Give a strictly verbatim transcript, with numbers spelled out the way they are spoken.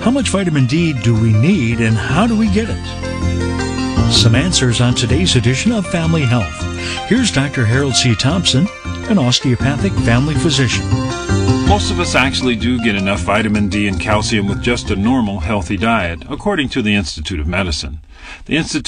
How much vitamin D do we need and how do we get it? Some answers on today's edition of Family Health. Here's Doctor Harold C. Thompson, an osteopathic family physician. Most of us actually do get enough vitamin D and calcium with just a normal, healthy diet, according to the Institute of Medicine. The Institute